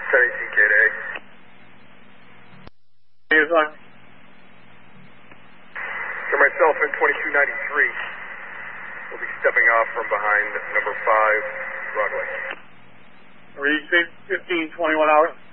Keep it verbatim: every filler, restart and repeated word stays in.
ten eighteen K to A. Here's on. For myself in twenty-two ninety-three, we'll be stepping off from behind number five Broadway. Read fifteen twenty-one hours.